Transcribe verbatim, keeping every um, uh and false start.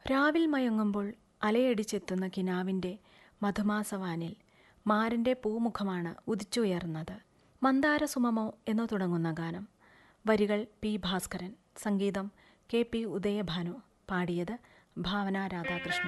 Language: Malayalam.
രാവിൽ മയങ്ങുമ്പോൾ അലയടിച്ചെത്തുന്ന കിനാവിൻ്റെ മധുമാസവാനിൽ മാരൻ്റെ പൂമുഖമാണ് ഉദിച്ചുയർന്നത്. മന്ദാരസുമമോ എന്നു തുടങ്ങുന്ന ഗാനം. വരികൾ പി ഭാസ്കരൻ, സംഗീതം കെ പി ഉദയഭാനു, പാടിയത് ഭാവന രാധാകൃഷ്ണൻ.